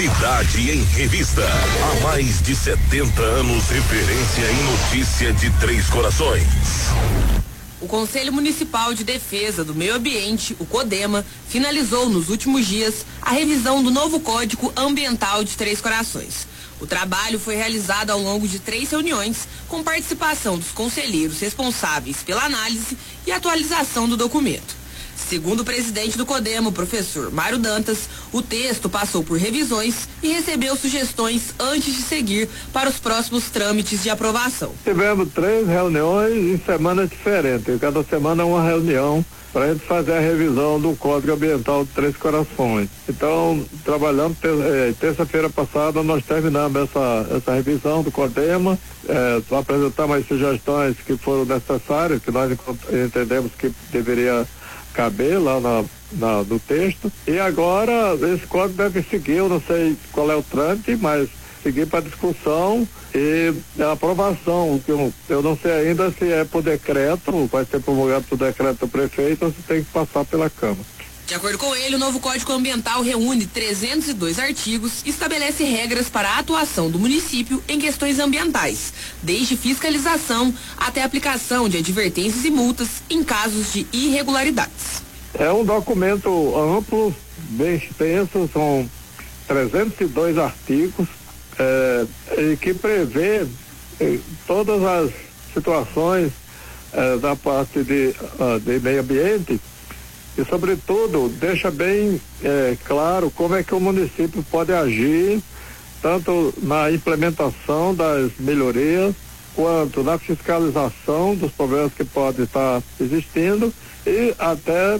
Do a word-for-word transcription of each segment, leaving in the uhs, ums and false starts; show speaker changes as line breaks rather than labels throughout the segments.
Cidade em Revista. Há mais de setenta anos, referência em notícia de Três Corações.
O Conselho Municipal de Defesa do Meio Ambiente, o CODEMA, finalizou nos últimos dias a revisão do novo Código Ambiental de Três Corações. O trabalho foi realizado ao longo de três reuniões, com participação dos conselheiros responsáveis pela análise e atualização do documento. Segundo o presidente do CODEMA, o professor Mário Dantas, o texto passou por revisões e recebeu sugestões antes de seguir para os próximos trâmites de aprovação.
Tivemos três reuniões em semanas diferentes, cada semana uma reunião para a gente fazer a revisão do Código Ambiental de Três Corações. Então, trabalhando, terça-feira passada nós terminamos essa, essa revisão do CODEMA, é, apresentamos as sugestões que foram necessárias, que nós entendemos que deveria caber lá na, na, no texto, e agora esse código deve seguir, eu não sei qual é o trâmite, mas seguir para discussão e a aprovação, que eu, eu não sei ainda se é por decreto, vai ser promulgado por decreto do prefeito ou se tem que passar pela Câmara.
De acordo com ele, o novo Código Ambiental reúne trezentos e dois artigos e estabelece regras para a atuação do município em questões ambientais, desde fiscalização até aplicação de advertências e multas em casos de irregularidades.
É um documento amplo, bem extenso, são trezentos e dois artigos, é, e que prevê eh, todas as situações eh, da parte de, uh, de meio ambiente. E, sobretudo, deixa bem é, claro como é que o município pode agir, tanto na implementação das melhorias, quanto na fiscalização dos problemas que podem estar existindo e até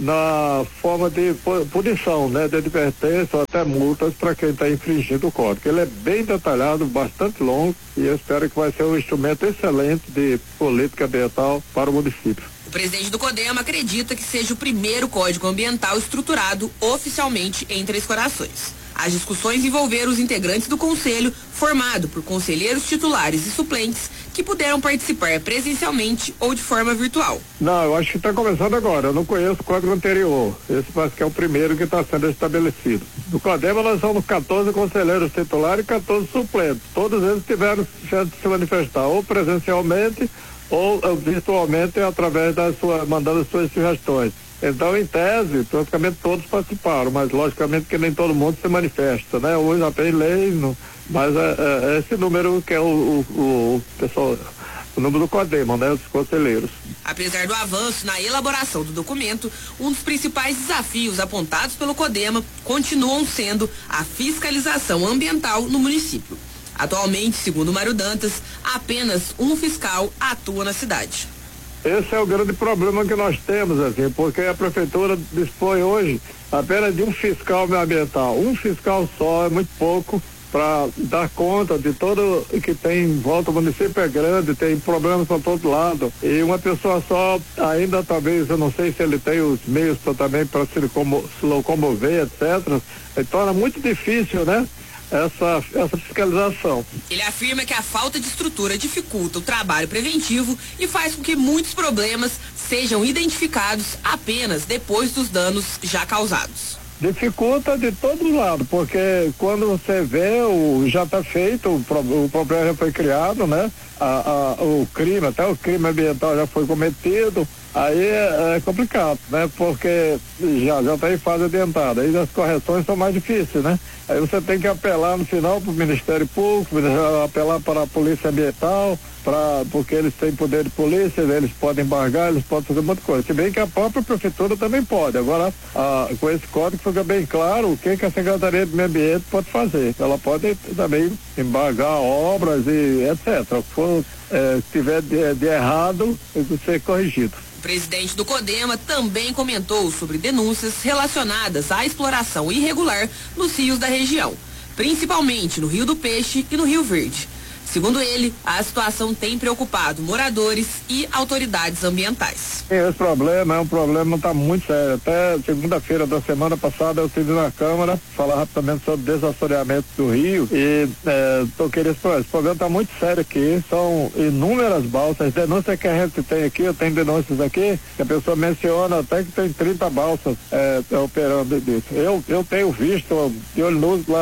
na forma de punição, né, de advertência ou até multas para quem está infringindo o código. Ele é bem detalhado, bastante longo, e eu espero que vai ser um instrumento excelente de política ambiental para o município.
O presidente do CODEMA acredita que seja o primeiro código ambiental estruturado oficialmente em Três Corações. As discussões envolveram os integrantes do conselho, formado por conselheiros titulares e suplentes, que puderam participar presencialmente ou de forma virtual.
Não, eu acho que está começando agora. Eu não conheço o código anterior. Esse parece que é o primeiro que está sendo estabelecido. No CODEMA nós somos quatorze conselheiros titulares e quatorze suplentes. Todos eles tiveram chance de se manifestar ou presencialmente ou virtualmente através da sua, mandando suas sugestões. Então, em tese, praticamente todos participaram, mas logicamente que nem todo mundo se manifesta, né? Hoje já tem lei, no, mas é, é esse número que é o, o, o pessoal, o número do CODEMA, né? Os conselheiros.
Apesar do avanço na elaboração do documento, um dos principais desafios apontados pelo CODEMA continuam sendo a fiscalização ambiental no município. Atualmente, segundo Mário Dantas, apenas um fiscal atua na cidade.
Esse é o grande problema que nós temos, assim, porque a prefeitura dispõe hoje apenas de um fiscal ambiental. Um fiscal só é muito pouco para dar conta de todo que tem em volta. O município é grande, tem problemas para todo lado. E uma pessoa só, ainda talvez, eu não sei se ele tem os meios pra, também para se, se locomover, etcétera. E torna muito difícil, né? Essa, essa fiscalização.
Ele afirma que a falta de estrutura dificulta o trabalho preventivo e faz com que muitos problemas sejam identificados apenas depois dos danos já causados.
Dificulta de todo lado, porque quando você vê, o, já está feito, o, o problema já foi criado, né? A, a, o crime, até o crime ambiental já foi cometido, aí é, é complicado, né? Porque já já está em fase adiantada, aí as correções são mais difíceis, né? Aí você tem que apelar no final para o Ministério Público, apelar para a Polícia Ambiental, pra, porque eles têm poder de polícia, eles podem embargar, eles podem fazer muita coisa. Se bem que a própria prefeitura também pode. Agora, a, com esse código fica bem claro o que, que a Secretaria do Meio Ambiente pode fazer. Ela pode também embargar obras e etcétera. O que for, é, tiver de, de errado, tem que ser corrigido.
O presidente do CODEMA também comentou sobre denúncias relacionadas à exploração irregular nos rios da região, principalmente no Rio do Peixe e no Rio Verde. Segundo ele, a situação tem preocupado moradores e autoridades ambientais.
Esse problema é um problema que está muito sério. Até segunda-feira da semana passada eu estive na Câmara falar rapidamente sobre desassoreamento do rio e é, toquei nesse problema. Esse problema está muito sério aqui, são inúmeras balsas, denúncias que a gente tem aqui, eu tenho denúncias aqui, que a pessoa menciona até que tem trinta balsas é, operando disso. Eu, eu tenho visto de olho nu lá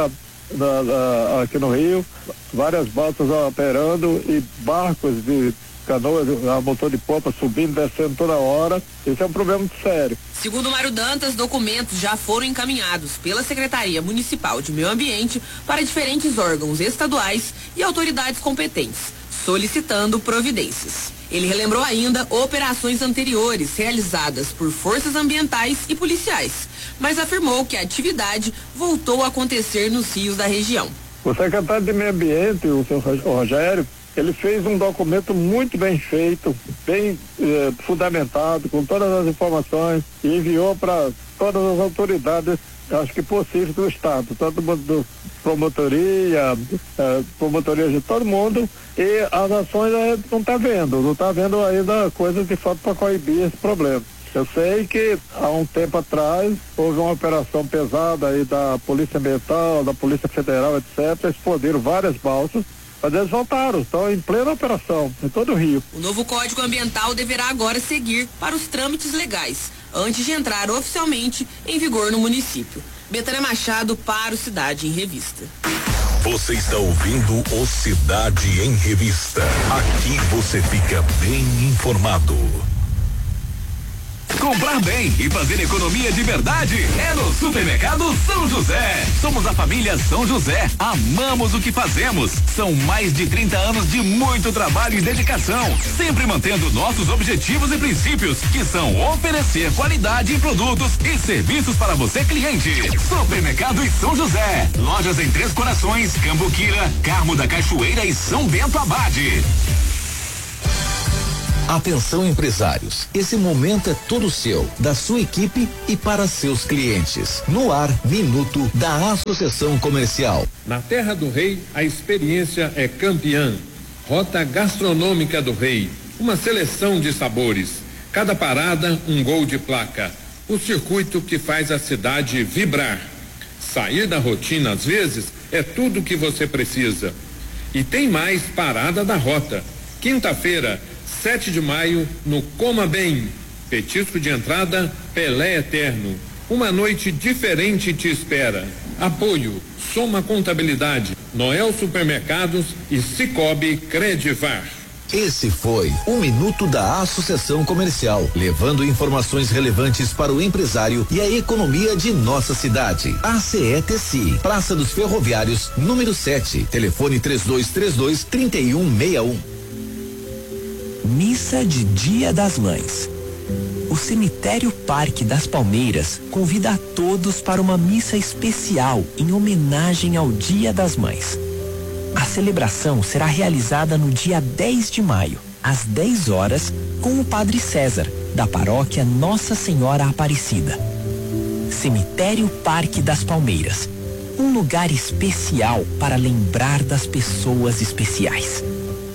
da, da, aqui no Rio, várias balsas operando e barcos de canoas, a motor de popa subindo, descendo toda hora. Esse é um problema muito sério.
Segundo Mário Dantas, documentos já foram encaminhados pela Secretaria Municipal de Meio Ambiente para diferentes órgãos estaduais e autoridades competentes, solicitando providências. Ele relembrou ainda operações anteriores realizadas por forças ambientais e policiais, mas afirmou que a atividade voltou a acontecer nos rios da região.
O secretário de Meio Ambiente, o senhor Rogério, ele fez um documento muito bem feito, bem eh, fundamentado, com todas as informações, e enviou para todas as autoridades, acho que possíveis do Estado, todo mundo, promotoria, eh, promotoria de todo mundo, e as ações a gente não está vendo, não está vendo ainda coisas de fato para coibir esse problema. Eu sei que há um tempo atrás houve uma operação pesada aí da Polícia Ambiental, da Polícia Federal, etcétera. Explodiram várias balsas, mas eles voltaram, estão em plena operação, em todo o Rio.
O novo Código Ambiental deverá agora seguir para os trâmites legais, antes de entrar oficialmente em vigor no município. Betânia Machado para o Cidade em Revista.
Você está ouvindo o Cidade em Revista. Aqui você fica bem informado.
Comprar bem e fazer economia de verdade é no Supermercado São José. Somos a família São José. Amamos o que fazemos. São mais de trinta anos de muito trabalho e dedicação, sempre mantendo nossos objetivos e princípios, que são oferecer qualidade em produtos e serviços para você, cliente. Supermercado e São José. Lojas em Três Corações, Cambuquira, Carmo da Cachoeira e São Bento Abade.
Atenção, empresários, esse momento é todo seu, da sua equipe e para seus clientes. No ar, Minuto da Associação Comercial.
Na Terra do Rei, a experiência é campeã. Rota Gastronômica do Rei, uma seleção de sabores. Cada parada, um gol de placa. O circuito que faz a cidade vibrar. Sair da rotina, às vezes, é tudo que você precisa. E tem mais parada da rota. Quinta-feira, sete de maio, no Coma Bem. Petisco de entrada, Pelé Eterno. Uma noite diferente te espera. Apoio, Soma Contabilidade, Noel Supermercados e Cicobi Credivar.
Esse foi o Minuto da Associação Comercial, levando informações relevantes para o empresário e a economia de nossa cidade. A C E T C I, Praça dos Ferroviários, número sete, telefone três dois três dois, três um seis um.
Missa de Dia das Mães. O Cemitério Parque das Palmeiras convida a todos para uma missa especial em homenagem ao Dia das Mães. A celebração será realizada no dia dez de maio, às dez horas, com o Padre César, da paróquia Nossa Senhora Aparecida. Cemitério Parque das Palmeiras, um lugar especial para lembrar das pessoas especiais.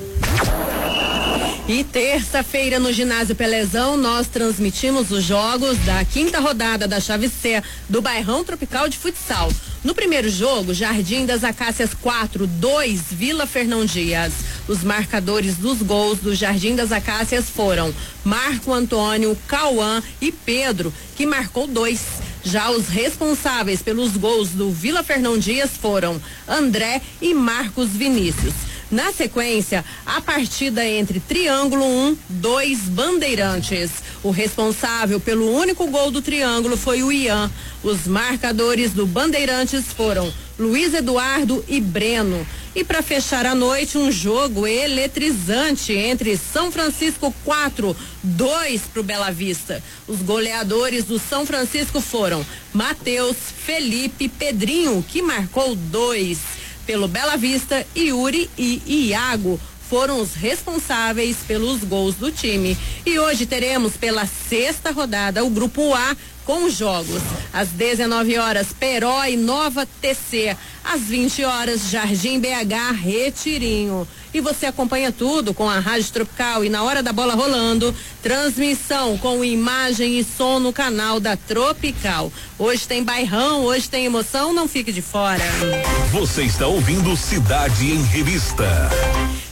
E terça-feira no Ginásio Pelezão nós transmitimos os jogos da quinta rodada da Chave C do Bairrão Tropical de Futsal. No primeiro jogo, Jardim das Acácias quatro, dois, Vila Fernão Dias. Os marcadores dos gols do Jardim das Acácias foram Marco Antônio, Cauã e Pedro, que marcou dois. Já os responsáveis pelos gols do Vila Fernão Dias foram André e Marcos Vinícius. Na sequência, a partida entre Triângulo um, dois Bandeirantes. O responsável pelo único gol do Triângulo foi o Ian. Os marcadores do Bandeirantes foram Luiz Eduardo e Breno. E para fechar a noite, um jogo eletrizante entre São Francisco quatro, dois pro Bela Vista. Os goleadores do São Francisco foram Matheus, Felipe e Pedrinho, que marcou dois. Pelo Bela Vista, Yuri e Iago foram os responsáveis pelos gols do time. E hoje teremos pela sexta rodada o Grupo A com jogos. Às dezenove horas, Peró e Nova T C. Às vinte horas, Jardim B H, Retirinho. E você acompanha tudo com a Rádio Tropical e na hora da bola rolando, transmissão com imagem e som no canal da Tropical. Hoje tem bairrão, hoje tem emoção, não fique de fora.
Você está ouvindo Cidade em Revista.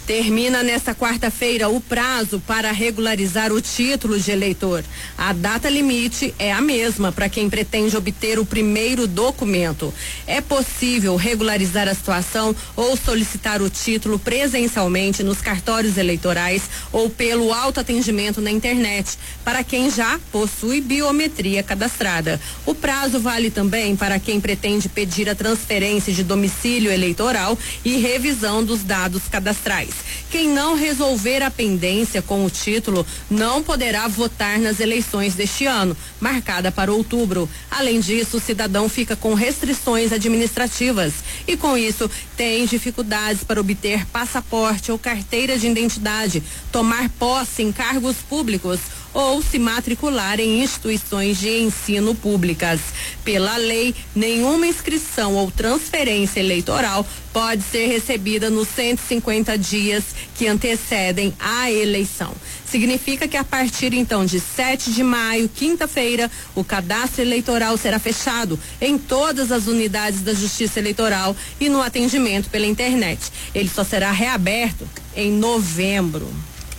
Termina nesta quarta-feira o prazo para regularizar o título de eleitor. A data limite é a mesma para quem pretende obter o primeiro documento. É possível regularizar a situação ou solicitar o título presencialmente nos cartórios eleitorais ou pelo autoatendimento na internet, para quem já possui biometria cadastrada. O prazo vale também para quem pretende pedir a transferência de domicílio eleitoral e revisão dos dados cadastrais. Quem não resolver a pendência com o título não poderá votar nas eleições deste ano, marcada para outubro. Além disso, o cidadão fica com restrições administrativas e, com isso, tem dificuldades para obter passaporte ou carteira de identidade, tomar posse em cargos públicos ou se matricular em instituições de ensino públicas. Pela lei, nenhuma inscrição ou transferência eleitoral pode ser recebida nos cento e cinquenta dias que antecedem a eleição. Significa que a partir então de sete de maio, quinta-feira, o cadastro eleitoral será fechado em todas as unidades da Justiça Eleitoral e no atendimento pela internet. Ele só será reaberto em novembro.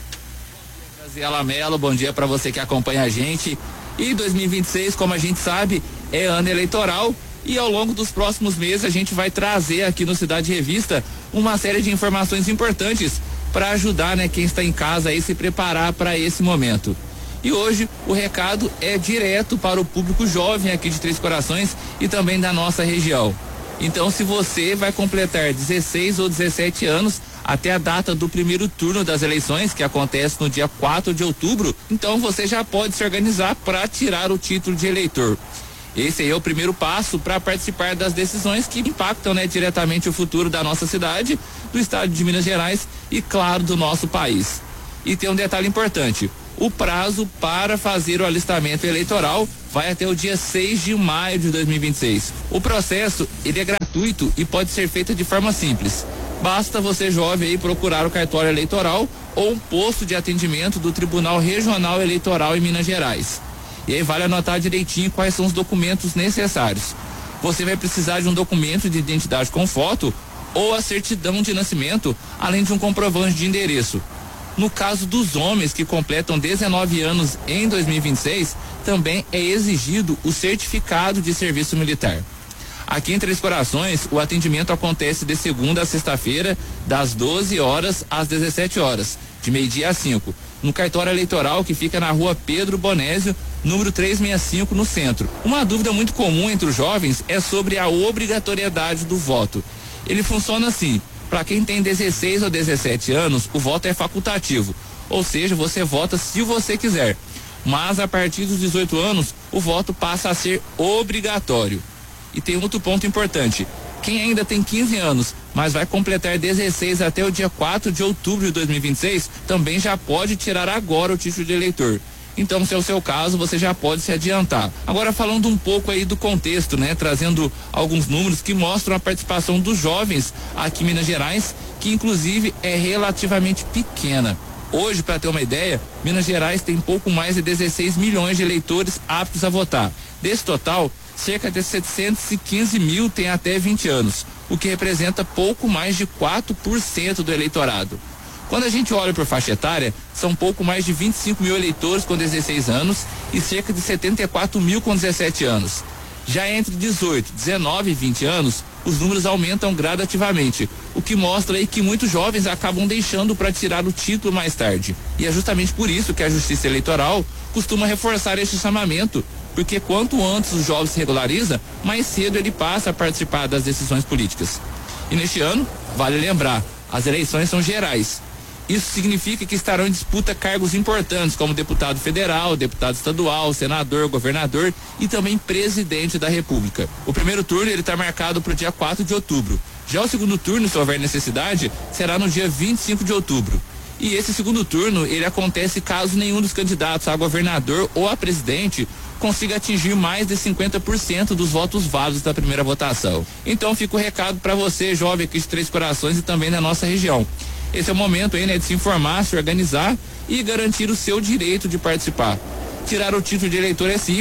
Graziela Mello, bom dia para você que acompanha a gente. E dois mil e vinte e seis, como a gente sabe, é ano eleitoral e ao longo dos próximos meses a gente vai trazer aqui no Cidade Revista uma série de informações importantes para ajudar, né, quem está em casa aí se preparar para esse momento. E hoje o recado é direto para o público jovem aqui de Três Corações e também da nossa região. Então, se você vai completar dezesseis ou dezessete anos até a data do primeiro turno das eleições, que acontece no dia quatro de outubro, então você já pode se organizar para tirar o título de eleitor. Esse aí é o primeiro passo para participar das decisões que impactam, né, diretamente o futuro da nossa cidade, do estado de Minas Gerais e, claro, do nosso país. E tem um detalhe importante: o prazo para fazer o alistamento eleitoral vai até o dia seis de maio de dois mil e vinte e seis. O processo, ele é gratuito e pode ser feito de forma simples. Basta você, jovem, aí procurar o cartório eleitoral ou um posto de atendimento do Tribunal Regional Eleitoral em Minas Gerais. E aí vale anotar direitinho quais são os documentos necessários. Você vai precisar de um documento de identidade com foto ou a certidão de nascimento, além de um comprovante de endereço. No caso dos homens que completam dezenove anos em dois mil e vinte e seis, também é exigido o certificado de serviço militar. Aqui em Três Corações, o atendimento acontece de segunda a sexta-feira, das doze horas às dezessete horas, de meio-dia a cinco, no cartório eleitoral que fica na rua Pedro Bonésio, número trezentos e sessenta e cinco, no centro. Uma dúvida muito comum entre os jovens é sobre a obrigatoriedade do voto. Ele funciona assim: para quem tem dezesseis ou dezessete anos, o voto é facultativo, ou seja, você vota se você quiser. Mas a partir dos dezoito anos, o voto passa a ser obrigatório. E tem outro ponto importante: quem ainda tem quinze anos, mas vai completar dezesseis até o dia quatro de outubro de dois mil e vinte e seis, também já pode tirar agora o título de eleitor. Então, se é o seu caso, você já pode se adiantar. Agora, falando um pouco aí do contexto, né? Trazendo alguns números que mostram a participação dos jovens aqui em Minas Gerais, que inclusive é relativamente pequena. Hoje, para ter uma ideia, Minas Gerais tem pouco mais de dezesseis milhões de eleitores aptos a votar. Desse total, cerca de setecentos e quinze mil têm até vinte anos, o que representa pouco mais de quatro por cento do eleitorado. Quando a gente olha por faixa etária, são pouco mais de vinte e cinco mil eleitores com dezesseis anos e cerca de setenta e quatro mil com dezessete anos. Já entre dezoito, dezenove e vinte anos, os números aumentam gradativamente, o que mostra aí que muitos jovens acabam deixando para tirar o título mais tarde. E é justamente por isso que a Justiça Eleitoral costuma reforçar este chamamento, porque quanto antes o jovem se regulariza, mais cedo ele passa a participar das decisões políticas. E neste ano, vale lembrar, as eleições são gerais. Isso significa que estarão em disputa cargos importantes como deputado federal, deputado estadual, senador, governador e também presidente da República. O primeiro turno ele está marcado para o dia quatro de outubro. Já o segundo turno, se houver necessidade, será no dia vinte e cinco de outubro. E esse segundo turno ele acontece caso nenhum dos candidatos a governador ou a presidente consiga atingir mais de cinquenta por cento dos votos válidos da primeira votação. Então fica o recado para você, jovem aqui de Três Corações e também da nossa região. Esse é o momento aí, né, de se informar, se organizar e garantir o seu direito de participar. Tirar o título de eleitor é simples,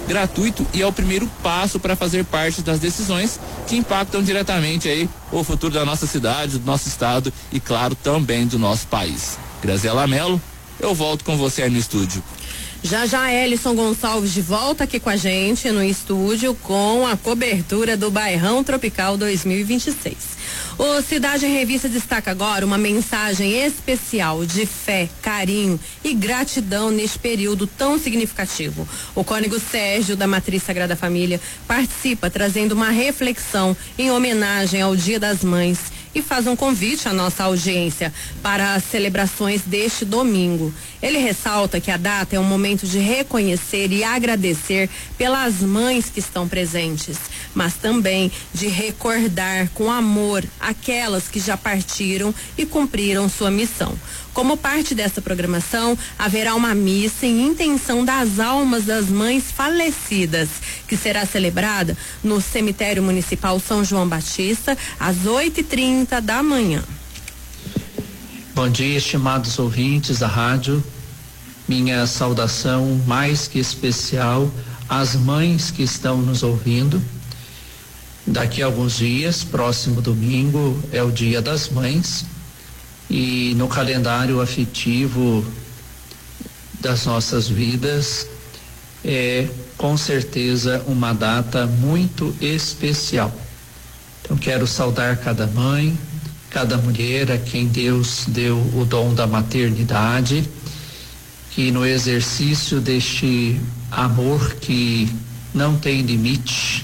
gratuito e é o primeiro passo para fazer parte das decisões que impactam diretamente aí o futuro da nossa cidade, do nosso estado e, claro, também do nosso país. Graziela Mello, eu volto com você aí no estúdio.
Já já Elison Gonçalves de volta aqui com a gente no estúdio com a cobertura do Bairrão Tropical dois mil e vinte e seis. O Cidade em Revista destaca agora uma mensagem especial de fé, carinho e gratidão neste período tão significativo. O cônego Sérgio da Matriz Sagrada Família participa trazendo uma reflexão em homenagem ao Dia das Mães e faz um convite à nossa audiência para as celebrações deste domingo. Ele ressalta que a data é um momento de reconhecer e agradecer pelas mães que estão presentes, mas também de recordar com amor aquelas que já partiram e cumpriram sua missão. Como parte dessa programação, haverá uma missa em intenção das almas das mães falecidas, que será celebrada no Cemitério Municipal São João Batista, às oito e trinta da manhã.
Bom dia, estimados ouvintes da rádio. Minha saudação mais que especial às mães que estão nos ouvindo. Daqui a alguns dias, próximo domingo, é o Dia das Mães. E no calendário afetivo das nossas vidas é com certeza uma data muito especial. Então quero saudar cada mãe, cada mulher a quem Deus deu o dom da maternidade, que no exercício deste amor que não tem limite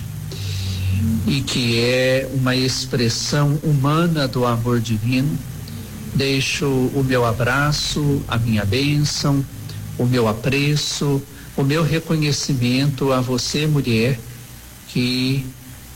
e que é uma expressão humana do amor divino, deixo o meu abraço, a minha bênção, o meu apreço, o meu reconhecimento a você, mulher, que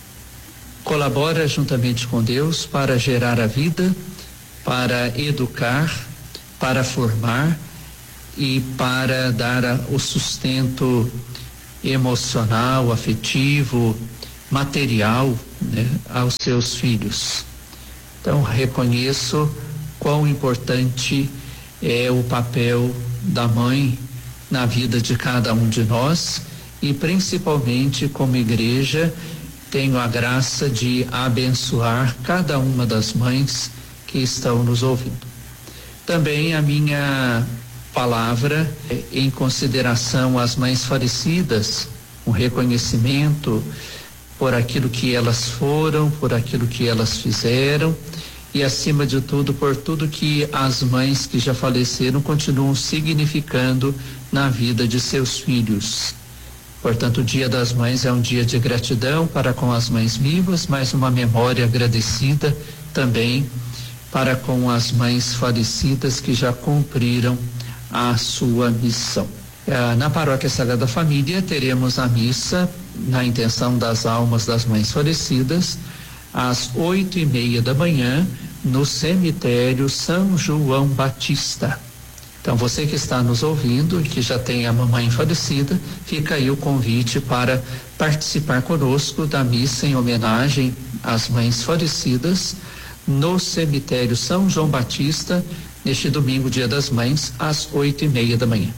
colabora juntamente com Deus para gerar a vida, para educar, para formar e para dar a, o sustento emocional, afetivo, material, né, aos seus filhos. Então, reconheço quão importante é o papel da mãe na vida de cada um de nós e principalmente como igreja tenho a graça de abençoar cada uma das mães que estão nos ouvindo. Também a minha palavra é em consideração às mães falecidas, um reconhecimento por aquilo que elas foram, por aquilo que elas fizeram e acima de tudo por tudo que as mães que já faleceram continuam significando na vida de seus filhos. Portanto, o Dia das Mães é um dia de gratidão para com as mães vivas, mas uma memória agradecida também para com as mães falecidas que já cumpriram a sua missão. Eh, na Paróquia Sagrada Família teremos a missa na intenção das almas das mães falecidas às oito e meia da manhã no cemitério São João Batista. Então, você que está nos ouvindo e que já tem a mamãe falecida, fica aí o convite para participar conosco da missa em homenagem às mães falecidas no cemitério São João Batista neste domingo, Dia das Mães, às oito e meia da manhã.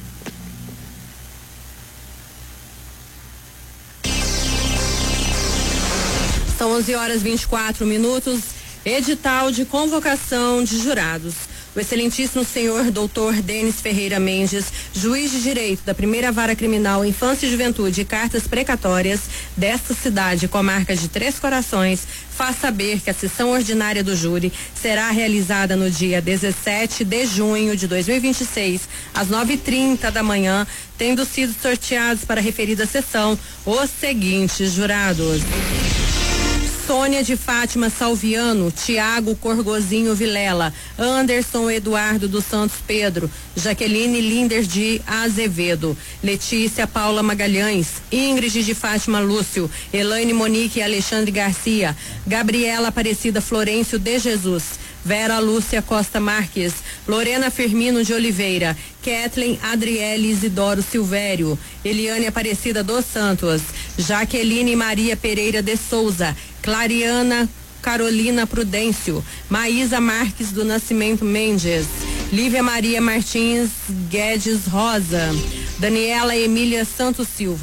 São onze horas e vinte e quatro minutos. Edital de convocação de jurados. O excelentíssimo senhor doutor Denis Ferreira Mendes, juiz de direito da primeira vara criminal Infância e Juventude e Cartas Precatórias desta cidade, comarca de Três Corações, faz saber que a sessão ordinária do júri será realizada no dia dezessete de junho de dois mil e vinte e seis, às nove e trinta da manhã, tendo sido sorteados para a referida sessão os seguintes jurados: Sônia de Fátima Salviano, Tiago Corgozinho Vilela, Anderson Eduardo dos Santos Pedro, Jaqueline Linder de Azevedo, Letícia Paula Magalhães, Ingrid de Fátima Lúcio, Elaine Monique Alexandre Garcia, Gabriela Aparecida Florencio de Jesus, Vera Lúcia Costa Marques, Lorena Firmino de Oliveira, Kathleen Adriele Isidoro Silvério, Eliane Aparecida dos Santos, Jaqueline Maria Pereira de Souza, Clariana Carolina Prudêncio, Maísa Marques do Nascimento Mendes, Lívia Maria Martins Guedes Rosa, Daniela Emília Santos Silva,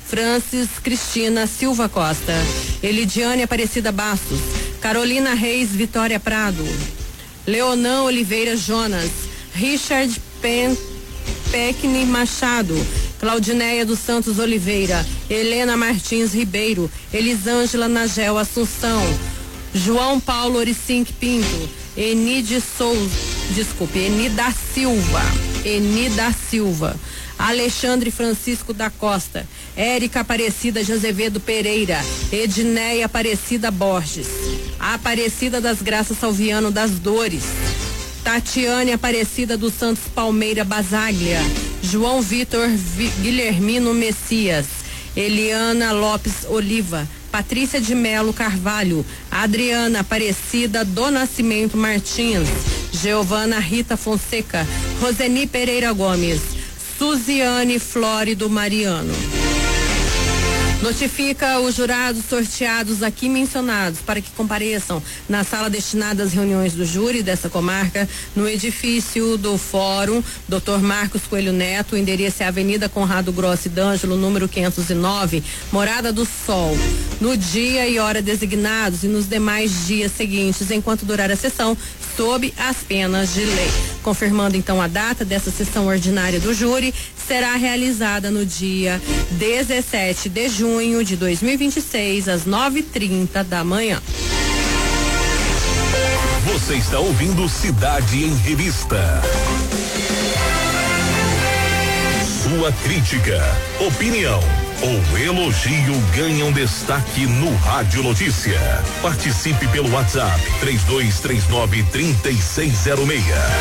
Francis Cristina Silva Costa, Elidiane Aparecida Bastos, Carolina Reis Vitória Prado, Leonan Oliveira Jonas, Richard Pen, Peckney Machado, Claudineia dos Santos Oliveira, Helena Martins Ribeiro, Elisângela Nagel Assunção, João Paulo Oricink Pinto, Enide Souza, desculpe, Enida Silva, Enida Silva, Alexandre Francisco da Costa, Érica Aparecida de Azevedo Pereira, Edneia Aparecida Borges, Aparecida das Graças Salviano das Dores, Tatiane Aparecida dos Santos Palmeira Basaglia, João Vitor Vi, Guilhermino Messias, Eliana Lopes Oliva, Patrícia de Melo Carvalho, Adriana Aparecida do Nascimento Martins, Giovana Rita Fonseca, Roseni Pereira Gomes, Suziane Flórido Mariano. Notifica os jurados sorteados aqui mencionados para que compareçam na sala destinada às reuniões do júri dessa comarca, no edifício do Fórum doutor Marcos Coelho Neto, o endereço é Avenida Conrado Grossi D'Angelo, número quinhentos e nove, Morada do Sol, no dia e hora designados e nos demais dias seguintes, enquanto durar a sessão, sob as penas de lei. Confirmando então a data dessa sessão ordinária do júri, será realizada no dia dezessete de junho de dois mil e vinte e seis, às nove e trinta da manhã.
Você está ouvindo Cidade em Revista. Sua crítica, opinião ou elogio ganham destaque no Rádio Notícia. Participe pelo WhatsApp três dois três nove, três seis zero seis.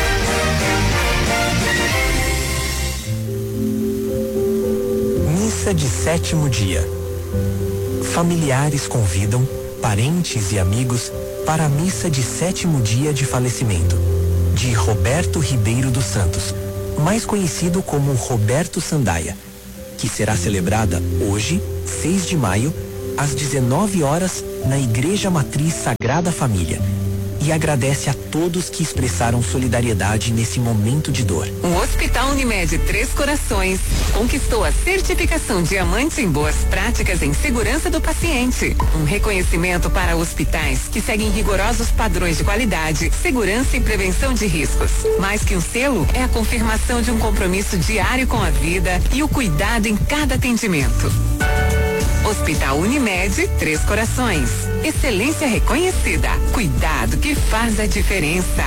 Missa de sétimo dia. Familiares convidam parentes e amigos para a missa de sétimo dia de falecimento de Roberto Ribeiro dos Santos, mais conhecido como Roberto Sandaia, que será celebrada hoje, seis de maio, às dezenove horas, na Igreja Matriz Sagrada Família. E agradece a todos que expressaram solidariedade nesse momento de dor.
O Hospital Unimed Três Corações conquistou a certificação Diamante em Boas Práticas em Segurança do Paciente. Um reconhecimento para hospitais que seguem rigorosos padrões de qualidade, segurança e prevenção de riscos. Mais que um selo, é a confirmação de um compromisso diário com a vida e o cuidado em cada atendimento. Hospital Unimed Três Corações. Excelência reconhecida. Cuidado que faz a diferença.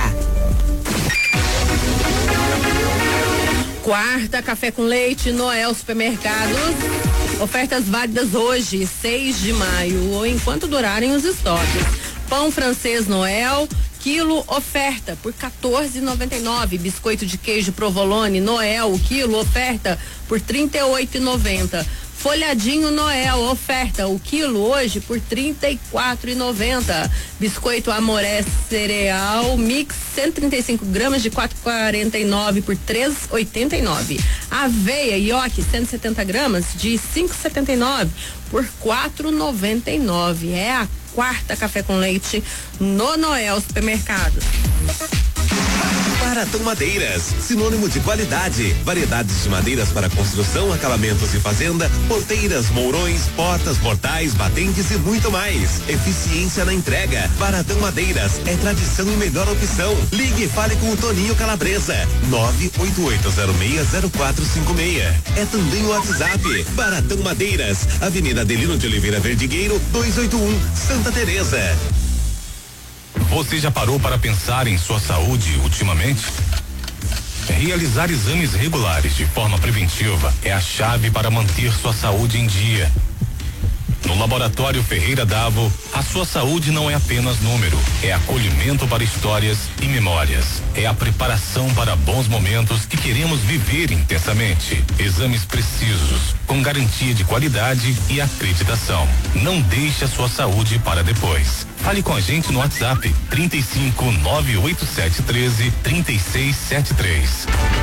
Quarta, café com leite, Noel Supermercados. Ofertas válidas hoje, seis de maio, ou enquanto durarem os estoques. Pão francês Noel, quilo oferta por quatorze e noventa e nove. Biscoito de queijo provolone Noel, quilo oferta por trinta e oito e noventa. Folhadinho Noel, oferta, o quilo hoje por trinta e quatro e noventa. Biscoito Amoré Cereal Mix, cento e trinta e cinco gramas de quatro e quarenta e nove por três e oitenta e nove. Aveia Ioki, cento e setenta gramas de cinco e setenta e nove por quatro e noventa e nove. É a quarta café com leite no Noel Supermercado.
Baratão Madeiras, sinônimo de qualidade. Variedades de madeiras para construção, acabamentos e fazenda, porteiras, mourões, portas, portais, batentes e muito mais. Eficiência na entrega. Baratão Madeiras é tradição e melhor opção. Ligue e fale com o Toninho Calabresa. nove oito oito zero seis zero quatro cinco seis. É também o WhatsApp. Baratão Madeiras, Avenida Adelino de Oliveira Verdigueiro, duzentos e oitenta e um, Santa Teresa.
Você já parou para pensar em sua saúde ultimamente? Realizar exames regulares de forma preventiva é a chave para manter sua saúde em dia. No Laboratório Ferreira Davo, a sua saúde não é apenas número, é acolhimento para histórias e memórias. É a preparação para bons momentos que queremos viver intensamente. Exames precisos, com garantia de qualidade e acreditação. Não deixe a sua saúde para depois. Fale com a gente no WhatsApp trinta e cinco, nove oito sete um três, trinta e seis setenta e três.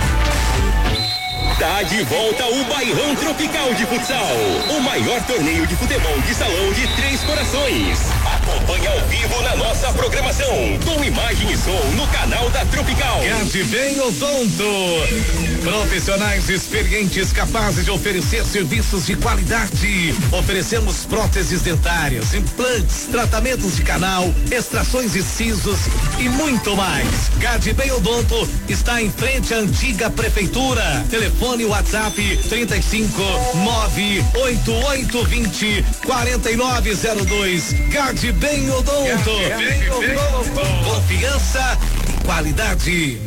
Tá de volta o Bairrão Tropical de Futsal, o maior torneio de futebol de salão de Três Corações. Acompanhe ao vivo na nossa programação, com imagem e som no canal da Tropical.
Gade Bem Odonto. Profissionais experientes capazes de oferecer serviços de qualidade. Oferecemos próteses dentárias, implantes, tratamentos de canal, extrações e sisos e muito mais. Gade Bem Odonto está em frente à antiga prefeitura. Telefone WhatsApp trinta e cinco nove oito oito vinte quarenta e nove zero dois. Gade Bem Odonto. Bem Odonto. Confiança e qualidade.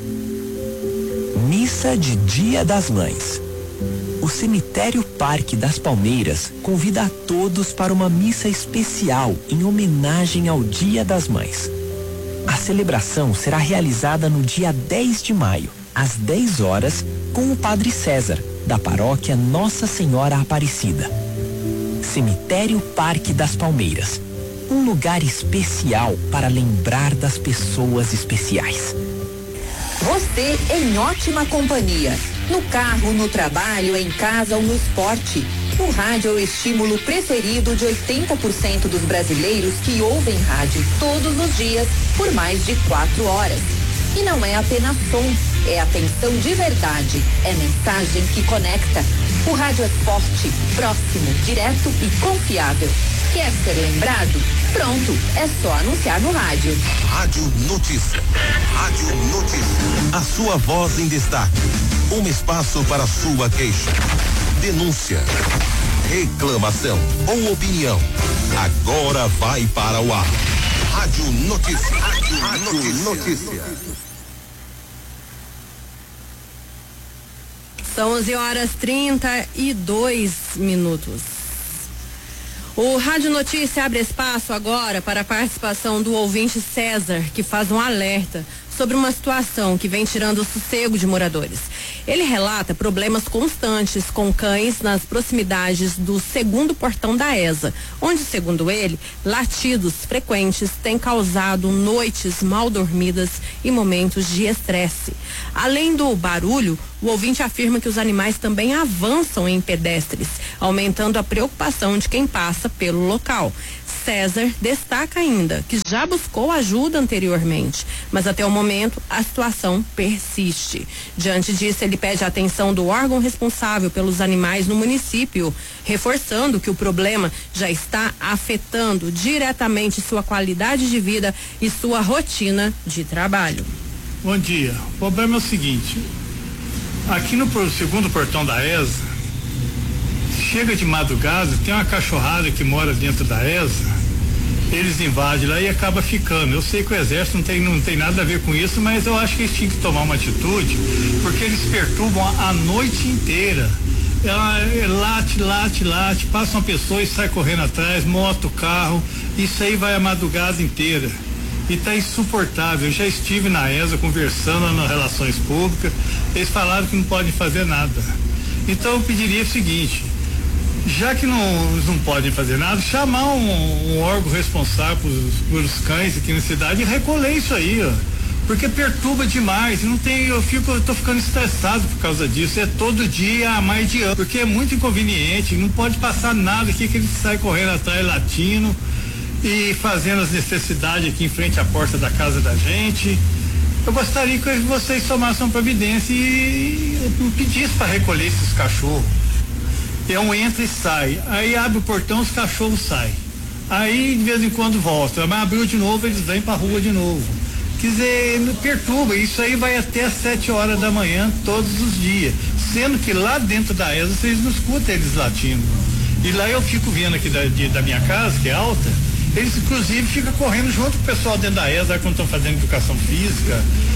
Missa de Dia das Mães. O Cemitério Parque das Palmeiras convida a todos para uma missa especial em homenagem ao Dia das Mães. A celebração será realizada no dia dez de maio, às dez horas, com o Padre César, da paróquia Nossa Senhora Aparecida. Cemitério Parque das Palmeiras. Um lugar especial para lembrar das pessoas especiais.
Você em ótima companhia. No carro, no trabalho, em casa ou no esporte. O rádio é o estímulo preferido de oitenta por cento dos brasileiros que ouvem rádio todos os dias por mais de quatro horas. E não é apenas som, é atenção de verdade, é mensagem que conecta. O rádio é forte, próximo, direto e confiável. Quer ser lembrado? Pronto, é só anunciar no rádio.
Rádio Notícia. Rádio Notícia. A sua voz em destaque. Um espaço para sua queixa, denúncia, reclamação ou opinião. Agora vai para o ar. Rádio Notícia. Rádio, Rádio Notícia. Notícia.
São onze horas trinta e dois minutos. O Rádio Notícia abre espaço agora para a participação do ouvinte César, que faz um alerta sobre uma situação que vem tirando o sossego de moradores. Ele relata problemas constantes com cães nas proximidades do segundo portão da E S A, onde, segundo ele, latidos frequentes têm causado noites mal dormidas e momentos de estresse. Além do barulho, o ouvinte afirma que os animais também avançam em pedestres, aumentando a preocupação de quem passa pelo local. César destaca ainda que já buscou ajuda anteriormente, mas até o momento a situação persiste. Diante disso, ele pede a atenção do órgão responsável pelos animais no município, reforçando que o problema já está afetando diretamente sua qualidade de vida e sua rotina de trabalho.
Bom dia. O problema é o seguinte: aqui no segundo portão da E S A, chega de madrugada, tem uma cachorrada que mora dentro da E S A, eles invadem lá e acaba ficando. Eu sei que o exército não tem, não tem nada a ver com isso, mas eu acho que eles tinham que tomar uma atitude, porque eles perturbam a, a noite inteira. Ela late, late, late, passa uma pessoa e sai correndo atrás, moto, carro, isso aí vai a madrugada inteira. E tá insuportável. Eu já estive na E S A conversando nas relações públicas, eles falaram que não podem fazer nada. Então eu pediria o seguinte: já que não, não podem fazer nada, chamar um, um órgão responsável pelos, pelos cães aqui na cidade e recolher isso aí, ó. Porque perturba demais. Não tem, eu fico, eu tô ficando estressado por causa disso. É todo dia há mais de ano. Porque é muito inconveniente. Não pode passar nada aqui que ele sai correndo atrás latindo e fazendo as necessidades aqui em frente à porta da casa da gente. Eu gostaria que vocês tomassem uma providência e pedissem para recolher esses cachorros. É um entra e sai. Aí abre o portão, os cachorros saem. Aí de vez em quando volta. Mas abriu de novo, eles vêm para a rua de novo. Quer dizer, perturba. Isso aí vai até às sete horas da manhã todos os dias. Sendo que lá dentro da E S A vocês não escutam eles latindo. E lá eu fico vendo aqui da, de, da minha casa, que é alta, eles inclusive ficam correndo junto com o pessoal dentro da E S A quando estão fazendo educação física.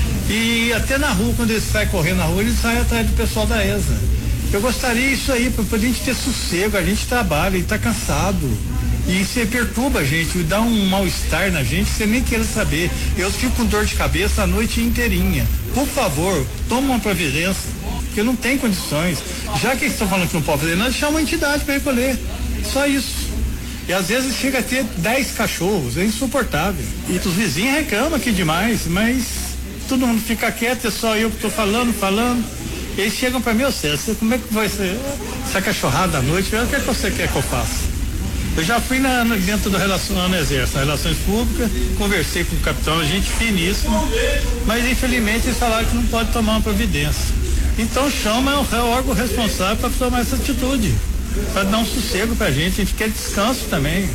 E até na rua, quando eles saem correndo na rua, eles saem atrás do pessoal da E S A. Eu gostaria isso aí, para a gente ter sossego, a gente trabalha e está cansado. E você perturba a gente, dá um mal-estar na gente, você nem queira saber. Eu fico com dor de cabeça a noite inteirinha. Por favor, toma uma providência, porque não tem condições. Já que eles estão falando que não pode fazer nada, chama uma entidade para recolher. Só isso. E às vezes chega a ter dez cachorros, é insuportável. E os vizinhos reclamam aqui demais, mas todo mundo fica quieto, é só eu que estou falando, falando. Eles chegam para mim, ô César, como é que vai ser essa cachorrada à noite? O que é que você quer que eu faça? Eu já fui na, na, dentro do relação, no Exército, Relações Públicas, conversei com o capitão, a gente finíssima, mas infelizmente eles falaram que não pode tomar uma providência. Então chama é o órgão responsável para tomar essa atitude, para dar um sossego pra gente, a gente quer descanso também.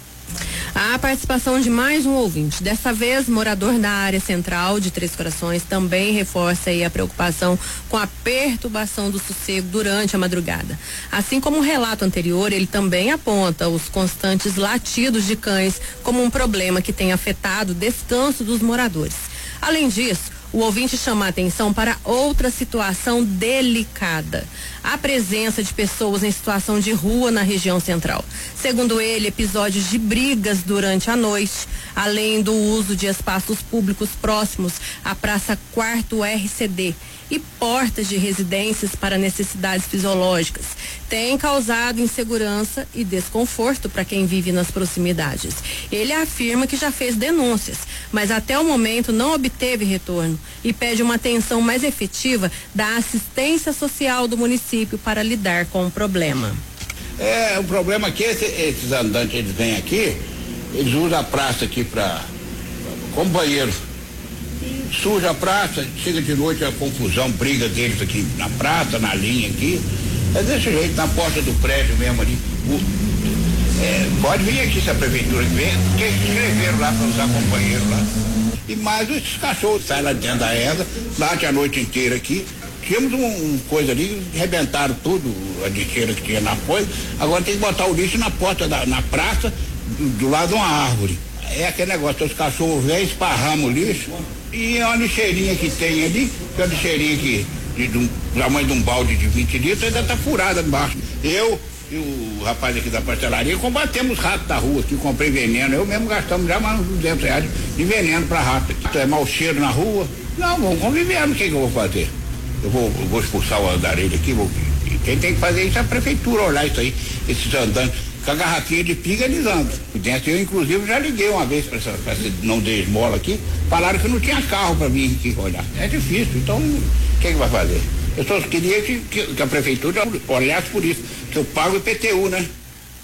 A participação de mais um ouvinte, dessa vez morador da área central de Três Corações, também reforça aí a preocupação com a perturbação do sossego durante a madrugada. Assim como o relato anterior, ele também aponta os constantes latidos de cães como um problema que tem afetado o descanso dos moradores. Além disso, o ouvinte chama a atenção para outra situação delicada: a presença de pessoas em situação de rua na região central. Segundo ele, episódios de brigas durante a noite, além do uso de espaços públicos próximos à Praça Quarto R C D e portas de residências para necessidades fisiológicas, tem causado insegurança e desconforto para quem vive nas proximidades. Ele afirma que já fez denúncias, mas até o momento não obteve retorno e pede uma atenção mais efetiva da assistência social do município para lidar com o problema.
É, o problema aqui é que esses andantes, eles vêm aqui, eles usam a praça aqui para como banheiro. Suja a praça, chega de noite a confusão, briga deles aqui na praça, na linha aqui. É desse jeito, na porta do prédio mesmo ali. O, é, pode vir aqui se a prefeitura vem, porque eles escreveram lá para usar companheiro lá. E mais esses cachorros saem lá dentro da enda, late a noite inteira aqui. Tínhamos um, um coisa ali, arrebentaram tudo, a lixeira que tinha na coisa. Agora tem que botar o lixo na porta da na praça, do, do lado de uma árvore. É aquele negócio, os cachorros vêm, esparramam o lixo. E é uma lixeirinha que tem ali, que é uma lixeirinha que, de, de um, tamanho de um balde de vinte litros, ainda tá furada embaixo. Eu e o rapaz aqui da pastelaria combatemos ratos da rua aqui, comprei veneno. Eu mesmo gastamos já mais uns duzentos reais de veneno para rato. Então, é mau cheiro na rua. Não, vamos conviver, o que, que eu vou fazer? Eu vou, eu vou expulsar o andarilho aqui, vou, quem tem que fazer isso é a prefeitura, olhar isso aí, esses andantes, com a garrafinha de piga eles andam. Eu, inclusive, já liguei uma vez para não dar esmola aqui, falaram que não tinha carro para vir aqui olhar. É difícil, então, o que, que vai fazer? Eu só queria que, que, que a prefeitura olhasse por isso, que eu pago o I P T U, né?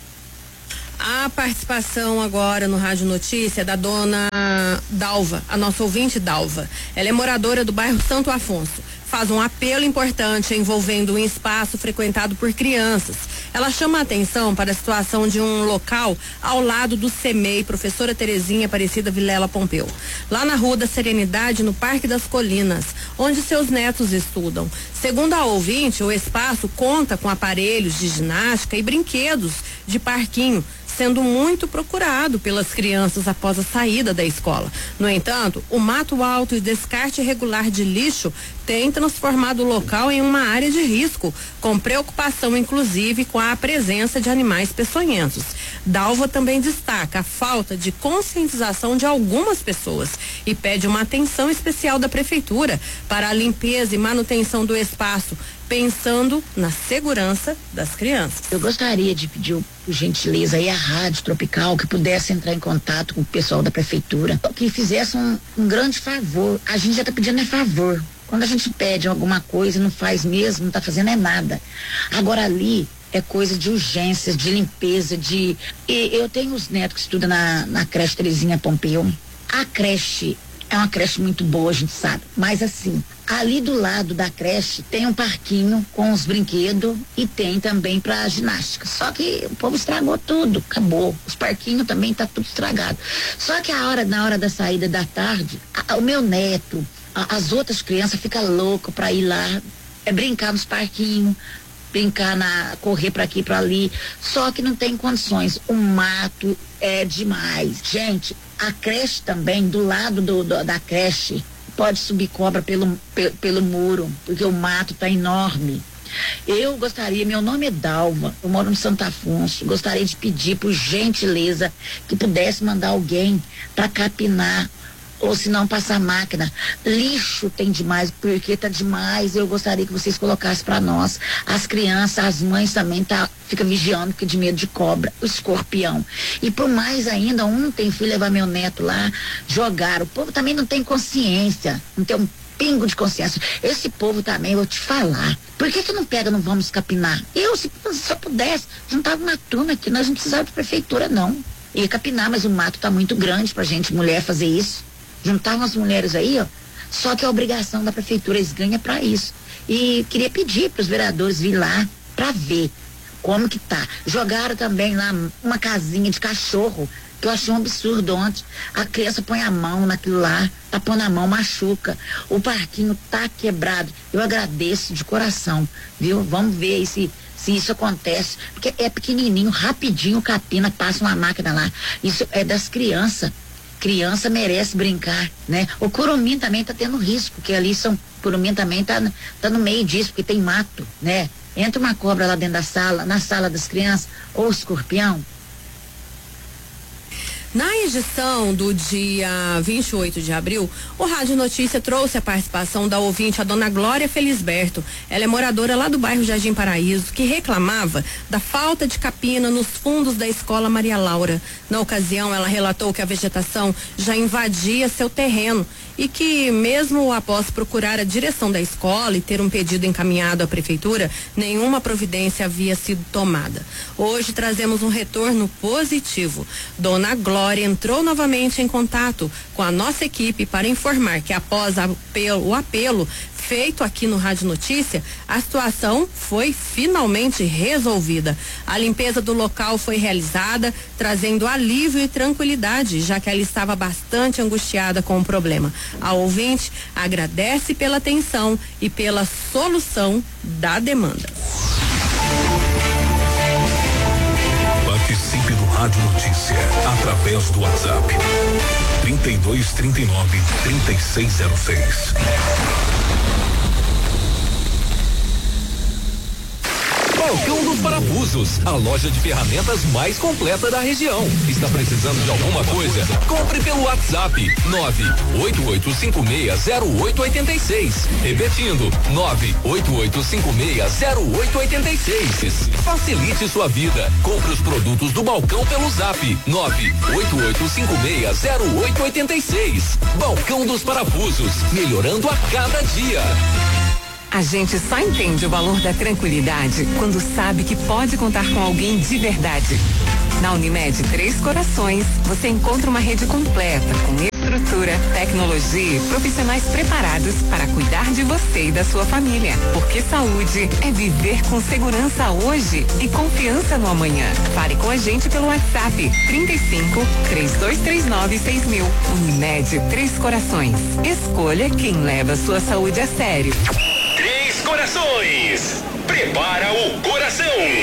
A participação agora no Rádio Notícia é da dona Dalva, a nossa ouvinte Dalva. Ela é moradora do bairro Santo Afonso. Faz um apelo importante envolvendo um espaço frequentado por crianças. Ela chama a atenção para a situação de um local ao lado do CEMEI, Professora Terezinha Aparecida Vilela Pompeu, lá na Rua da Serenidade, no Parque das Colinas, onde seus netos estudam. Segundo a ouvinte, o espaço conta com aparelhos de ginástica e brinquedos de parquinho, sendo muito procurado pelas crianças após a saída da escola. No entanto, o mato alto e descarte irregular de lixo tem transformado o local em uma área de risco, com preocupação inclusive com a presença de animais peçonhentos. Dalva também destaca a falta de conscientização de algumas pessoas e pede uma atenção especial da prefeitura para a limpeza e manutenção do espaço, pensando na segurança das crianças.
Eu gostaria de pedir, por gentileza, aí a Rádio Tropical que pudesse entrar em contato com o pessoal da prefeitura, que fizesse um, um grande favor. A gente já está pedindo é favor. Quando a gente pede alguma coisa e não faz mesmo, não está fazendo é nada. Agora ali é coisa de urgências, de limpeza, de... E eu tenho os netos que estudam na, na creche Terezinha Pompeu. A creche é uma creche muito boa, a gente sabe. Mas assim, ali do lado da creche tem um parquinho com os brinquedos e tem também pra ginástica. Só que o povo estragou tudo, acabou. Os parquinhos também tá tudo estragado. Só que a hora, na hora da saída da tarde, a, o meu neto, a, as outras crianças ficam loucas pra ir lá, é brincar nos parquinhos, brincar na, correr pra aqui, pra ali. Só que não tem condições. O mato é demais. Gente, a creche também, do lado do, do, da creche, pode subir cobra pelo, pelo, pelo muro, porque o mato tá enorme. Eu gostaria, meu nome é Dalva, eu moro no Santo Afonso, gostaria de pedir, por gentileza, que pudesse mandar alguém para capinar, ou se não passar máquina. Lixo tem demais, porque tá demais. Eu gostaria que vocês colocassem para nós. As crianças, as mães também tá, fica vigiando, porque de medo de cobra, o escorpião. E por mais ainda, ontem fui levar meu neto lá, jogar. O povo também não tem consciência, não tem um pingo de consciência. Esse povo também, eu vou te falar. Por que que não pega, não vamos capinar? Eu, se, se eu pudesse, juntava uma turma aqui, nós não precisávamos de prefeitura, não. Ia capinar, mas o mato tá muito grande pra gente, mulher, fazer isso. Juntar umas mulheres aí, ó. Só que a obrigação da prefeitura, eles ganham pra isso. E queria pedir pros vereadores vir lá pra ver como que tá. Jogaram também lá uma casinha de cachorro, que eu achei um absurdo ontem. A criança põe a mão naquilo lá, tá pondo a mão, machuca. O parquinho tá quebrado. Eu agradeço de coração, viu? Vamos ver aí se, se isso acontece. Porque é pequenininho, rapidinho, capina, passa uma máquina lá. Isso é das crianças. Criança merece brincar, né? O curumim também tá tendo risco, porque ali são, curumim também tá, tá no meio disso, porque tem mato, né? Entra uma cobra lá dentro da sala, na sala das crianças, ou escorpião.
Na edição do dia vinte e oito de abril, o Rádio Notícia trouxe a participação da ouvinte, a dona Glória Felisberto. Ela é moradora lá do bairro Jardim Paraíso, que reclamava da falta de capina nos fundos da escola Maria Laura. Na ocasião, ela relatou que a vegetação já invadia seu terreno e que, mesmo após procurar a direção da escola e ter um pedido encaminhado à prefeitura, nenhuma providência havia sido tomada. Hoje trazemos um retorno positivo. Dona Glória entrou novamente em contato com a nossa equipe para informar que, após a apelo, o apelo feito aqui no Rádio Notícia, a situação foi finalmente resolvida. A limpeza do local foi realizada, trazendo alívio e tranquilidade, já que ela estava bastante angustiada com o problema. A ouvinte agradece pela atenção e pela solução da demanda.
Participe do Rádio Notícia através do WhatsApp trinta e dois, trinta e nove, trinta e seis zero seis.
Balcão dos Parafusos, a loja de ferramentas mais completa da região. Está precisando de alguma coisa? Compre pelo WhatsApp nove oito oito cinco seis zero oito oito seis. Repetindo, nove oito oito cinco seis zero oito oito seis. Facilite sua vida. Compre os produtos do balcão pelo Zap nove oito oito cinco seis zero oito oito seis. Balcão dos Parafusos, melhorando a cada dia.
A gente só entende o valor da tranquilidade quando sabe que pode contar com alguém de verdade. Na Unimed Três Corações, você encontra uma rede completa com estrutura, tecnologia e profissionais preparados para cuidar de você e da sua família. Porque saúde é viver com segurança hoje e confiança no amanhã. Fale com a gente pelo WhatsApp trinta e cinco, três dois três nove, seis mil. Unimed Três Corações. Escolha quem leva a sua saúde a sério.
Três Corações. Prepara o coração.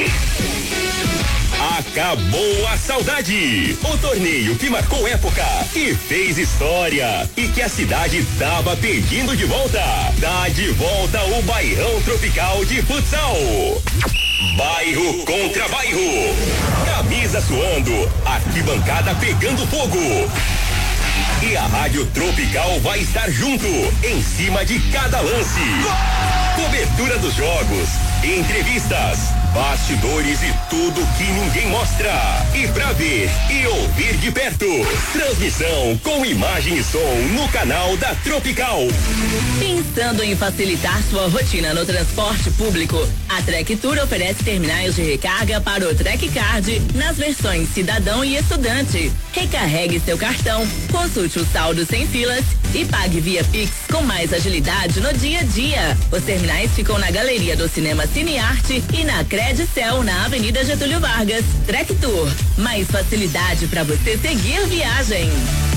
Acabou a saudade. O torneio que marcou época e fez história e que a cidade tava pedindo de volta. Dá de volta o Bairrão Tropical de Futsal. Bairro contra bairro. Camisa suando, arquibancada pegando fogo. E a Rádio Tropical vai estar junto, em cima de cada lance. Cobertura dos jogos, entrevistas, bastidores e tudo que ninguém mostra. E pra ver e ouvir de perto, transmissão com imagem e som no canal da Tropical.
Pensando em facilitar sua rotina no transporte público, a Trek Tour oferece terminais de recarga para o Trek Card nas versões cidadão e estudante. Recarregue seu cartão, consulte o saldo sem filas e pague via Pix com mais agilidade no dia a dia. Os terminais ficam na galeria do Cinema Cinearte e na Credicel, na Avenida Getúlio Vargas. Trek Tour, mais facilidade para você seguir viagem.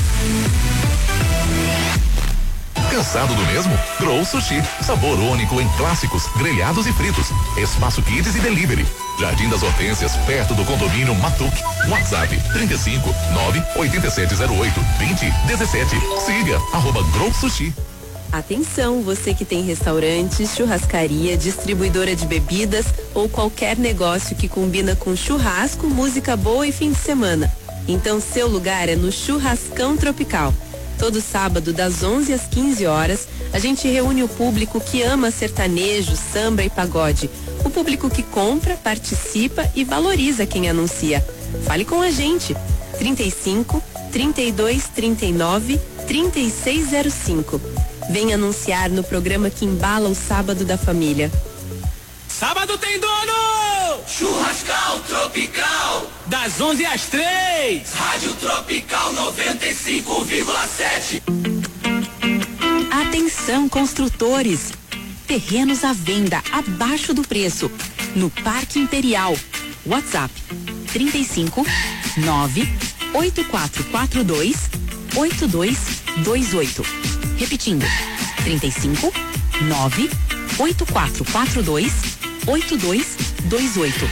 Cansado do mesmo? Grow Sushi. Sabor único em clássicos, grelhados e fritos. Espaço Kids e Delivery. Jardim das Hortênsias, perto do condomínio Matuque. WhatsApp trinta e cinco, nove oito sete zero oito, vinte, dezessete. Siga arroba Grow Sushi.
Atenção, você que tem restaurante, churrascaria, distribuidora de bebidas ou qualquer negócio que combina com churrasco, música boa e fim de semana. Então seu lugar é no Churrascão Tropical. Todo sábado, das onze às quinze horas, a gente reúne o público que ama sertanejo, samba e pagode. O público que compra, participa e valoriza quem anuncia. Fale com a gente. trinta e cinco, trinta e dois, trinta e nove, trinta e seis zero cinco. Vem anunciar no programa que embala o sábado da família.
Sábado tem dono! Churrascal Tropical! Das onze às três! Rádio Tropical noventa e cinco vírgula sete.
Atenção, construtores! Terrenos à venda abaixo do preço. No Parque Imperial. WhatsApp trinta e cinco, nove, oito quatro quatro dois, oito dois dois oito. Repetindo, trinta e cinco, nove, oito quatro quatro dois, oito dois dois oito.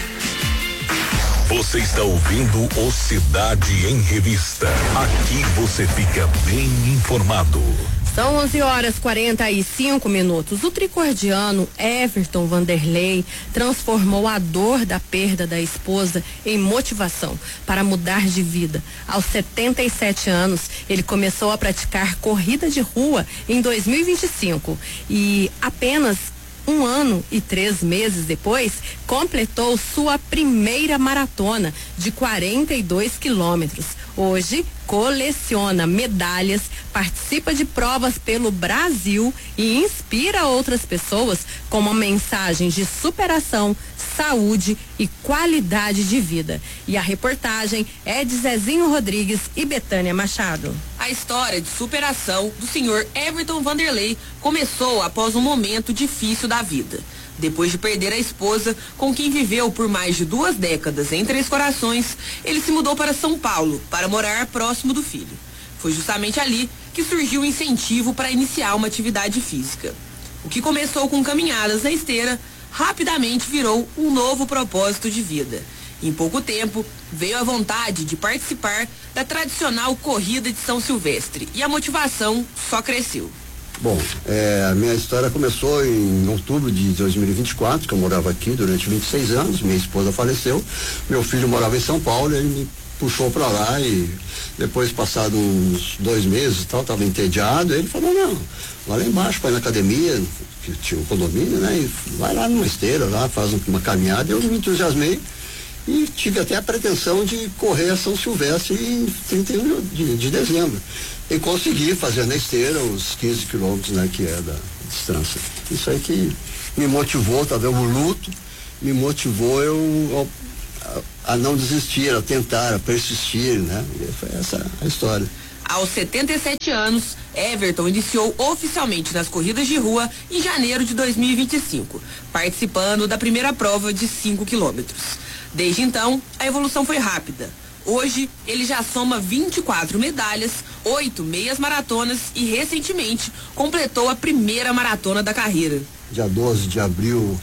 Você está ouvindo o Cidade em Revista. Aqui você fica bem informado.
São onze horas e quarenta e cinco minutos. O tricordiano Everton Vanderlei transformou a dor da perda da esposa em motivação para mudar de vida. Aos setenta e sete anos, ele começou a praticar corrida de rua em dois mil e vinte e cinco e apenas um ano e três meses depois, completou sua primeira maratona de quarenta e dois quilômetros. Hoje, coleciona medalhas, participa de provas pelo Brasil e inspira outras pessoas com uma mensagem de superação, saúde e qualidade de vida. E a reportagem é de Zezinho Rodrigues e Betânia Machado.
A história de superação do senhor Everton Vanderlei começou após um momento difícil da vida. Depois de perder a esposa, com quem viveu por mais de duas décadas em Três Corações, ele se mudou para São Paulo para morar próximo do filho. Foi justamente ali que surgiu o incentivo para iniciar uma atividade física. O que começou com caminhadas na esteira, rapidamente virou um novo propósito de vida. Em pouco tempo, veio a vontade de participar da tradicional corrida de São Silvestre e a motivação só cresceu.
Bom, é, a minha história começou em outubro de dois mil e vinte e quatro, que eu morava aqui durante vinte e seis anos, minha esposa faleceu, meu filho morava em São Paulo, ele me puxou para lá e depois, passado uns dois meses e tal, estava entediado, ele falou, não, vai lá embaixo, vai na academia, que tinha um condomínio, né, e vai lá numa esteira, lá, faz uma caminhada, eu me entusiasmei e tive até a pretensão de correr a São Silvestre em trinta e um de, de dezembro. E consegui fazer na esteira os quinze quilômetros, né, que é da distância. Isso aí que me motivou, talvez o luto, me motivou eu a, a não desistir, a tentar, a persistir, né? E foi essa a história.
Aos setenta e sete anos, Everton iniciou oficialmente nas corridas de rua em janeiro de dois mil e vinte e cinco, participando da primeira prova de cinco quilômetros. Desde então, a evolução foi rápida. Hoje, ele já soma vinte e quatro medalhas, oito meias maratonas e, recentemente, completou a primeira maratona da carreira.
Dia doze de abril,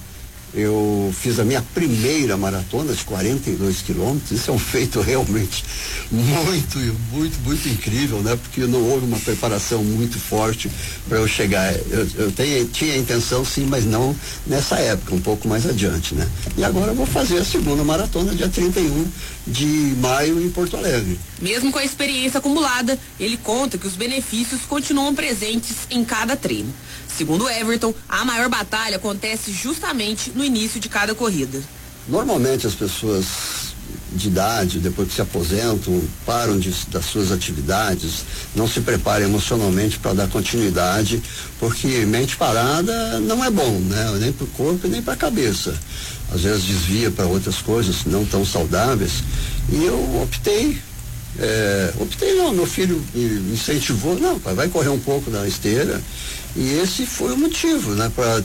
eu fiz a minha primeira maratona de quarenta e dois quilômetros. Isso é um feito realmente muito, muito, muito incrível, né? Porque não houve uma preparação muito forte para eu chegar. Eu, eu tenho, tinha a intenção, sim, mas não nessa época, um pouco mais adiante, né? E agora eu vou fazer a segunda maratona, dia trinta e um de maio, em Porto Alegre.
Mesmo com a experiência acumulada, ele conta que os benefícios continuam presentes em cada treino. Segundo Everton, a maior batalha acontece justamente no início de cada corrida.
Normalmente as pessoas de idade, depois que se aposentam, param de, das suas atividades, não se preparam emocionalmente para dar continuidade, porque mente parada não é bom, né? Nem para o corpo e nem para a cabeça. Às vezes desvia para outras coisas não tão saudáveis. E eu optei, é, optei não, meu filho me incentivou, não, pai, vai correr um pouco na esteira. E esse foi o motivo, né, para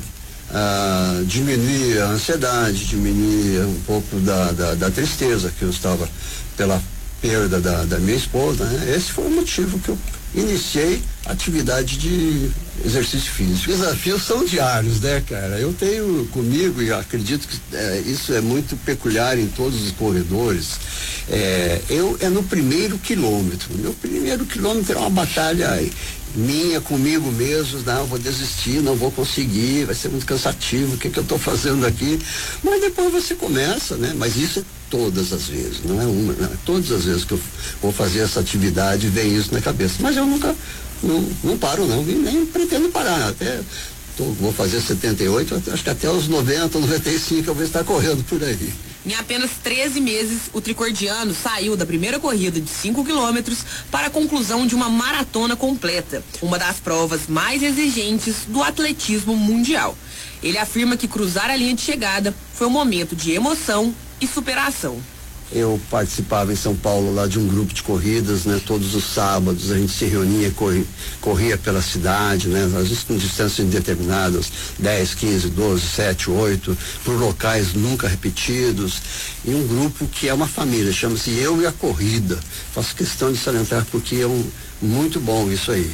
ah, diminuir a ansiedade, diminuir um pouco da, da, da tristeza que eu estava pela perda da, da minha esposa, né? Esse foi o motivo que eu iniciei a atividade de exercício físico. Os desafios são diários, né, cara? Eu tenho comigo, e acredito que é, isso é muito peculiar em todos os corredores, é, eu é no primeiro quilômetro. Meu primeiro quilômetro é uma batalha minha comigo mesmo, não, vou desistir, não vou conseguir, vai ser muito cansativo, o que que eu estou fazendo aqui? Mas depois você começa, né? Mas isso é todas as vezes, não é uma, não é todas as vezes que eu vou fazer essa atividade vem isso na cabeça, mas eu nunca, não, não paro não, e nem pretendo parar, até tô, vou fazer setenta e oito, acho que até os noventa, noventa e cinco eu vou estar correndo por aí.
Em apenas treze meses, o tricordiano saiu da primeira corrida de cinco quilômetros para a conclusão de uma maratona completa, uma das provas mais exigentes do atletismo mundial. Ele afirma que cruzar a linha de chegada foi um momento de emoção e superação.
Eu participava em São Paulo lá de um grupo de corridas, né? Todos os sábados a gente se reunia, corria, corria pela cidade, né? Às vezes com distâncias indeterminadas, dez, quinze, doze, sete, oito, por locais nunca repetidos. E um grupo que é uma família, chama-se Eu e a Corrida. Faço questão de salientar porque é um, muito bom isso aí.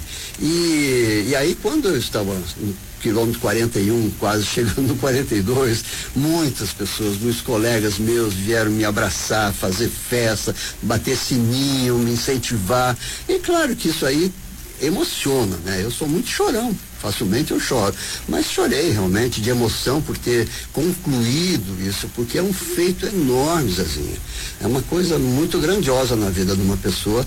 E, e aí quando eu estava no quilômetro quarenta e um, quase chegando no quarenta e dois, muitas pessoas, muitos colegas meus vieram me abraçar, fazer festa, bater sininho, me incentivar. E claro que isso aí emociona, né? Eu sou muito chorão, facilmente eu choro, mas chorei realmente de emoção por ter concluído isso, porque é um feito enorme, Zezinha. É uma coisa muito grandiosa na vida de uma pessoa.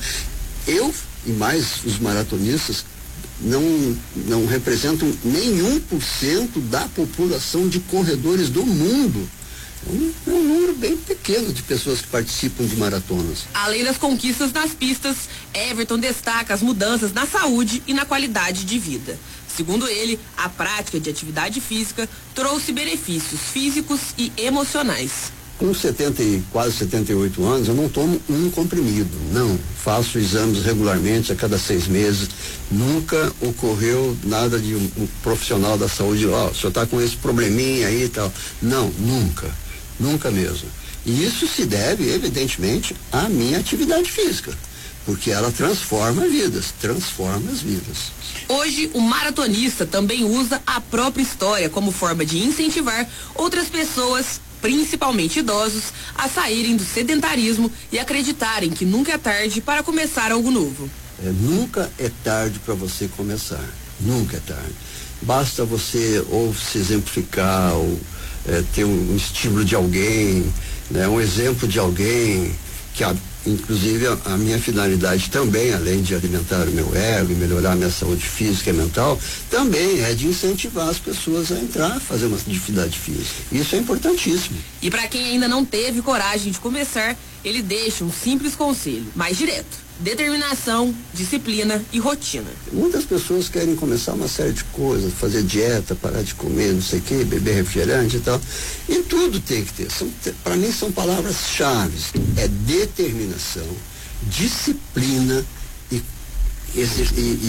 Eu e mais os maratonistas não, não representam nem um por cento da população de corredores do mundo. É um, é um número bem pequeno de pessoas que participam de maratonas.
Além das conquistas nas pistas, Everton destaca as mudanças na saúde e na qualidade de vida. Segundo ele, a prática de atividade física trouxe benefícios físicos e emocionais.
Com setenta e quase setenta e oito anos, eu não tomo um comprimido, não. Faço exames regularmente a cada seis meses. Nunca ocorreu nada de um, um profissional da saúde, ó, oh, o senhor está com esse probleminha aí e tal. Não, nunca, nunca mesmo. E isso se deve, evidentemente, à minha atividade física, porque ela transforma vidas, transforma as vidas.
Hoje, o maratonista também usa a própria história como forma de incentivar outras pessoas, principalmente idosos, a saírem do sedentarismo e acreditarem que nunca é tarde para começar algo novo.
É, nunca é tarde para você começar, nunca é tarde. Basta você ou se exemplificar, ou é, ter um, um estímulo de alguém, né, um exemplo de alguém, que a, inclusive a, a minha finalidade também, além de alimentar o meu ego e melhorar a minha saúde física e mental, também é de incentivar as pessoas a entrar, fazer uma atividade física. Isso é importantíssimo.
E para quem ainda não teve coragem de começar, ele deixa um simples conselho, mais direto: determinação, disciplina e rotina.
Muitas pessoas querem começar uma série de coisas, fazer dieta, parar de comer, não sei o que, beber refrigerante e tal. E tudo tem que ter. Para mim são palavras-chave. É determinação, disciplina e, e, e